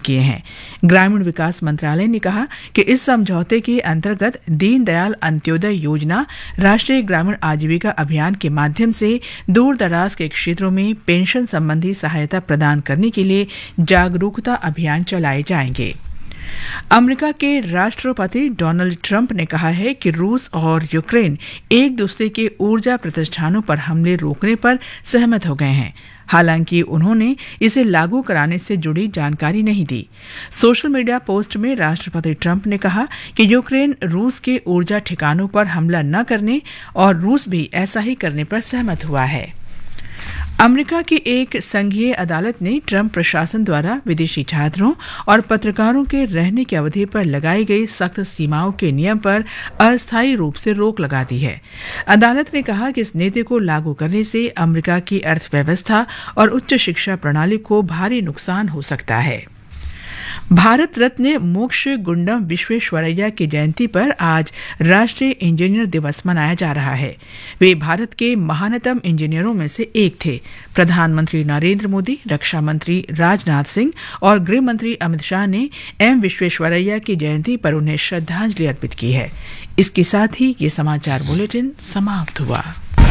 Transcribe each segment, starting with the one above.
किए हैं। ग्रामीण विकास मंत्रालय ने कहा कि इस समझौते के अंतर्गत दीनदयाल अंत्योदय योजना राष्ट्रीय ग्रामीण आजीविका अभियान के माध्यम से दूर दराज के क्षेत्रों में पेंशन संबंधी सहायता प्रदान करने के लिए जागरूकता अभियान चलाए जाएंगे। अमेरिका के राष्ट्रपति डोनाल्ड ट्रंप ने कहा है कि रूस और यूक्रेन एक दूसरे के ऊर्जा प्रतिष्ठानों पर हमले रोकने पर सहमत हो गए हैं। हालांकि उन्होंने इसे लागू कराने से जुड़ी जानकारी नहीं दी। सोशल मीडिया पोस्ट में राष्ट्रपति ट्रंप ने कहा कि यूक्रेन रूस के ऊर्जा ठिकानों पर हमला न करने और रूस भी ऐसा ही करने पर सहमत हुआ है। अमेरिका की एक संघीय अदालत ने ट्रंप प्रशासन द्वारा विदेशी छात्रों और पत्रकारों के रहने की अवधि पर लगाई गई सख्त सीमाओं के नियम पर अस्थायी रूप से रोक लगा दी है। अदालत ने कहा कि इस नीति को लागू करने से अमेरिका की अर्थव्यवस्था और उच्च शिक्षा प्रणाली को भारी नुकसान हो सकता है। भारत रत्न मोक्ष गुंडम विश्वेश्वरैया की जयंती पर आज राष्ट्रीय इंजीनियर दिवस मनाया जा रहा है। वे भारत के महानतम इंजीनियरों में से एक थे। प्रधानमंत्री नरेंद्र मोदी, रक्षा मंत्री राजनाथ सिंह और गृह मंत्री अमित शाह ने एम विश्वेश्वरैया की जयंती पर उन्हें श्रद्धांजलि अर्पित की है। इसके साथ ही ये समाचार बुलेटिन समाप्त हुआ।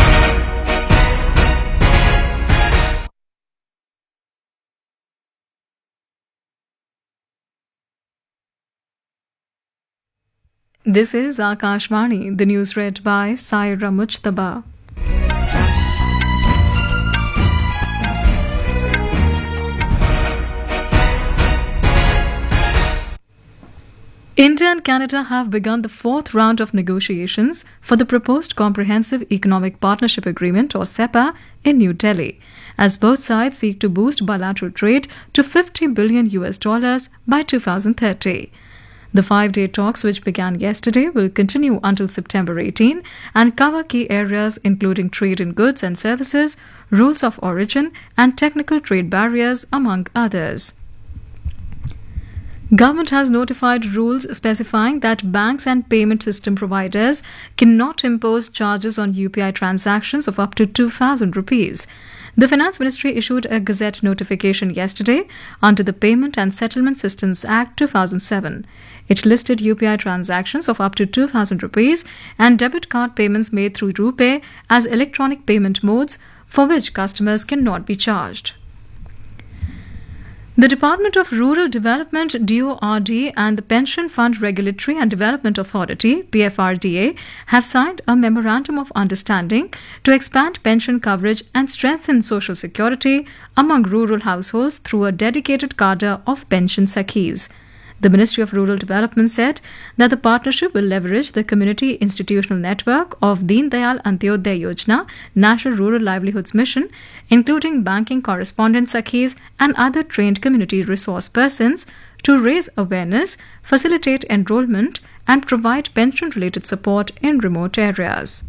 This is Akashvani, the news read by Saira Mujtaba. India and Canada have begun the fourth round of negotiations for the proposed Comprehensive Economic Partnership Agreement, or CEPA, in New Delhi, as both sides seek to boost bilateral trade to $50 billion by 2030. The 5-day talks, which began yesterday, will continue until September 18 and cover key areas including trade in goods and services, rules of origin, and technical trade barriers, among others. Government has notified rules specifying that banks and payment system providers cannot impose charges on UPI transactions of up to 2,000 rupees. The Finance Ministry issued a Gazette notification yesterday under the Payment and Settlement Systems Act 2007. It listed UPI transactions of up to 2,000 rupees and debit card payments made through RuPay as electronic payment modes for which customers cannot be charged. The Department of Rural Development (DORD) and the Pension Fund Regulatory and Development Authority (PFRDA) have signed a Memorandum of Understanding to expand pension coverage and strengthen social security among rural households through a dedicated cadre of pension sakhis. The Ministry of Rural Development said that the partnership will leverage the community institutional network of Deen Dayal Antyodaya Yojana, National Rural Livelihoods Mission, including banking correspondent sakhis and other trained community resource persons, to raise awareness, facilitate enrollment, and provide pension-related support in remote areas.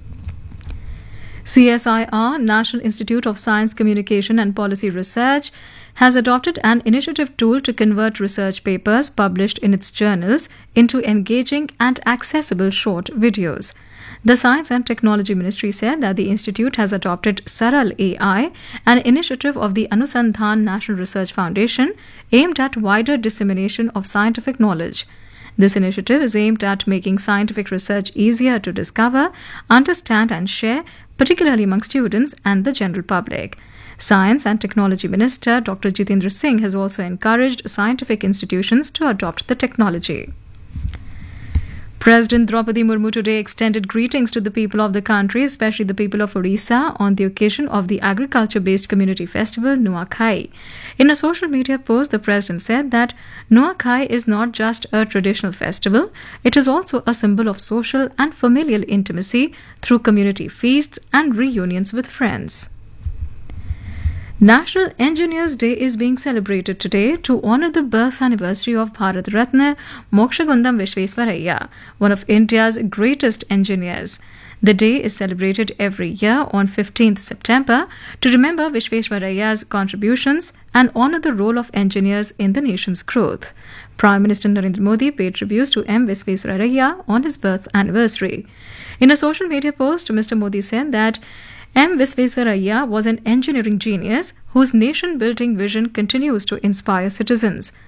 CSIR, National Institute of Science, Communication and Policy Research, has adopted an initiative tool to convert research papers published in its journals into engaging and accessible short videos. The Science and Technology Ministry said that the institute has adopted Saral AI, an initiative of the Anusandhan National Research Foundation aimed at wider dissemination of scientific knowledge. This initiative is aimed at making scientific research easier to discover, understand and share, particularly among students and the general public. Science and Technology Minister Dr. Jitendra Singh has also encouraged scientific institutions to adopt the technology. President Draupadi Murmu today extended greetings to the people of the country, especially the people of Orissa, on the occasion of the agriculture-based community festival Nuakhai. In a social media post, the president said that Nuakhai is not just a traditional festival, it is also a symbol of social and familial intimacy through community feasts and reunions with friends. National Engineers Day is being celebrated today to honor the birth anniversary of Bharat Ratna Mokshagundam Vishvesvaraya, one of India's greatest engineers. The day is celebrated every year on 15th September to remember Vishvesvaraya's contributions and honor the role of engineers in the nation's growth. Prime Minister Narendra Modi paid tributes to M. Visvesvaraya on his birth anniversary. In a social media post, Mr. Modi said that M. Visvesvaraya was an engineering genius whose nation-building vision continues to inspire citizens.